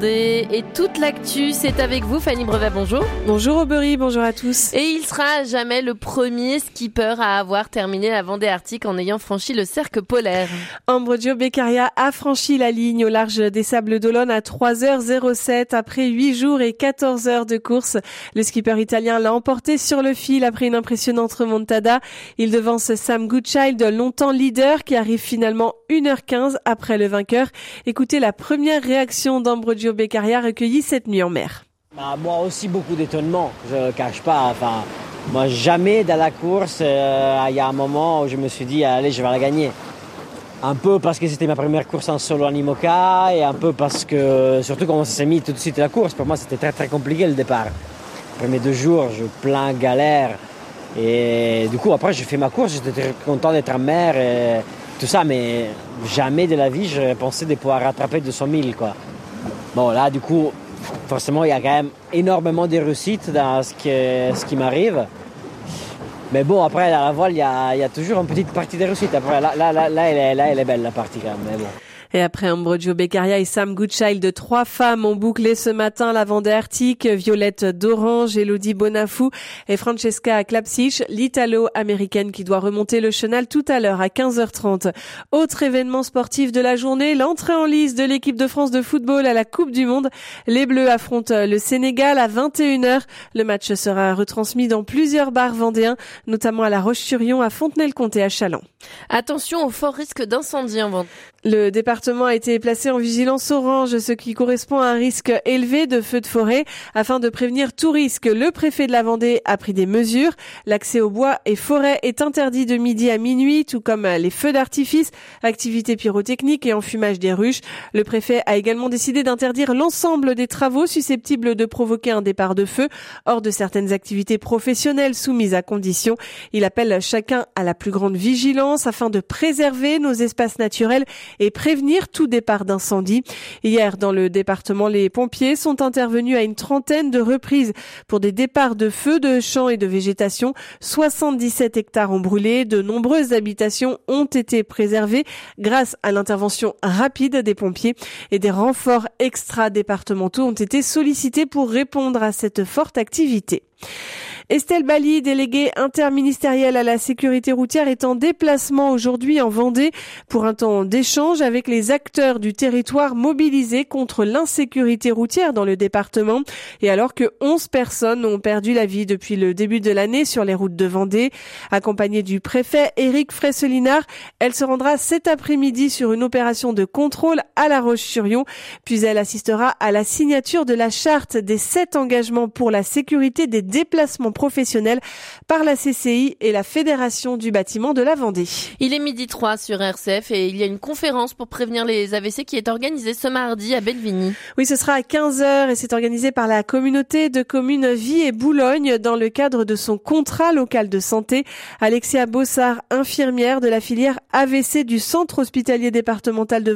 Et toute l'actu, c'est avec vous, Fanny Brevet, bonjour. Bonjour Aubery, bonjour à tous. Et il sera à jamais le premier skipper à avoir terminé la Vendée Arctique en ayant franchi le cercle polaire. Ambrogio Beccaria a franchi la ligne au large des Sables d'Olonne à 3h07 après 8 jours et 14 heures de course. Le skipper italien l'a emporté sur le fil après une impressionnante remontada. Il devance Sam Goodchild, longtemps leader, qui arrive finalement 1h15 après le vainqueur. Écoutez la première réaction d'Ambrogio Beccaria recueillie cette nuit en mer. Moi aussi beaucoup d'étonnement, je ne cache pas. Moi jamais dans la course, il y a un moment où je me suis dit allez, je vais la gagner. Un peu parce que c'était ma première course en solo en IMOCA et un peu parce que, surtout quand on s'est mis tout de suite à la course, pour moi c'était très très compliqué le départ. Les premiers 2 jours, je plein galère et du coup après j'ai fait ma course, j'étais très content d'être en mer et tout ça, mais jamais de la vie j'aurais pensé de pouvoir rattraper 200 000 quoi. Bon là du coup forcément il y a quand même énormément de réussites dans ce qui m'arrive. Mais bon après à la voile il y a toujours une petite partie de réussite. Après là elle est belle la partie quand même. Mais bon. Et après Ambrogio Beccaria et Sam Goodchild, 3 femmes ont bouclé ce matin la Vendée Arctique. Violette d'Orange, Elodie Bonafou et Francesca Klapsich, l'Italo-américaine qui doit remonter le chenal tout à l'heure à 15h30. Autre événement sportif de la journée, l'entrée en lice de l'équipe de France de football à la Coupe du Monde. Les Bleus affrontent le Sénégal à 21h. Le match sera retransmis dans plusieurs bars vendéens, notamment à La Roche-sur-Yon, à Fontenay-le-Comte et à Châlons. Attention au fort risque d'incendie en Vendée. Le département a été placé en vigilance orange, ce qui correspond à un risque élevé de feux de forêt. Afin de prévenir tout risque, le préfet de la Vendée a pris des mesures. L'accès aux bois et forêts est interdit de midi à minuit, tout comme les feux d'artifice, activités pyrotechniques et enfumage des ruches. Le préfet a également décidé d'interdire l'ensemble des travaux susceptibles de provoquer un départ de feu, hors de certaines activités professionnelles soumises à conditions. Il appelle chacun à la plus grande vigilance afin de préserver nos espaces naturels et prévenir tout départ d'incendie. Hier, dans le département, les pompiers sont intervenus à une trentaine de reprises pour des départs de feux de champs et de végétation. 77 hectares ont brûlé, de nombreuses habitations ont été préservées grâce à l'intervention rapide des pompiers et des renforts extra-départementaux ont été sollicités pour répondre à cette forte activité. Estelle Bali, déléguée interministérielle à la sécurité routière, est en déplacement aujourd'hui en Vendée pour un temps d'échange avec les acteurs du territoire mobilisés contre l'insécurité routière dans le département. Et alors que 11 personnes ont perdu la vie depuis le début de l'année sur les routes de Vendée. Accompagnée du préfet Éric Fresselinard, elle se rendra cet après-midi sur une opération de contrôle à La Roche-sur-Yon. Puis elle assistera à la signature de la charte des 7 engagements pour la sécurité des déplacements professionnels par la CCI et la Fédération du bâtiment de la Vendée. Il est 12h03 sur RCF et il y a une conférence pour prévenir les AVC qui est organisée ce mardi à Bellevigny. Oui, ce sera à 15h et c'est organisé par la communauté de communes Vie et Boulogne dans le cadre de son contrat local de santé. Alexia Bossard, infirmière de la filière AVC du Centre hospitalier départemental de